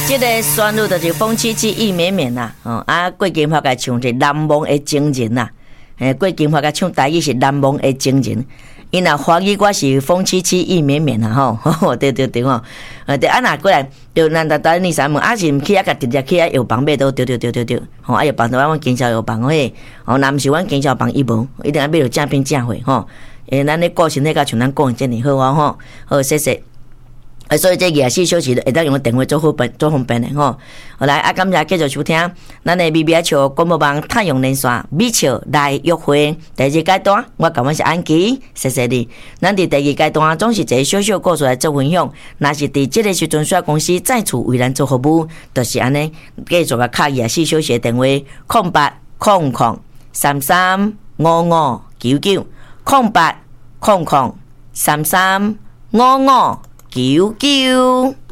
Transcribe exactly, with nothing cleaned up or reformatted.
这个旋律就是风凄凄意绵绵呐，哦啊，郭金发甲唱一难忘的情人呐，诶，郭金发甲唱台语是难忘的情人，因若华语歌是风凄凄意绵绵呐吼，对对对吼，呃，对啊，若过来就咱咱咱你三问，啊是毋去啊，甲直接去啊药房买都对对对对对，吼啊药房都阮经销药房嘿，哦，若毋是阮经销房伊无，一定要买到正品正货吼，诶，咱咧顾身体甲像咱讲遮尔好啊吼，好谢谢。啊，所以这廿四小时会当用电话做好便做方便的吼。好来，啊，感谢继续收听咱的 B B I 笑广播网太阳连线美笑来约会第二阶段，我感觉是安琪，谢谢你。咱伫第二阶段总是一个小小故事来做分享，若是伫即个时阵，煞公司再次为咱做服务，就是安尼，继续个卡廿四小时的电话空八空空三三五五九九空八空空三三五五。九九。